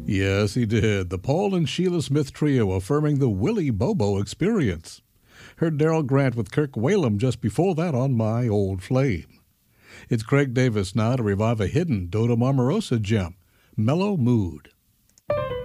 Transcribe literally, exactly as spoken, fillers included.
Yes, he did. The Paul and Sheila Smith Trio affirming the Willie Bobo experience. Heard Daryl Grant with Kirk Whalum just before that on My Old Flame. It's Craig Davis now to revive a hidden Dota Marmarosa gem, Mellow Mood.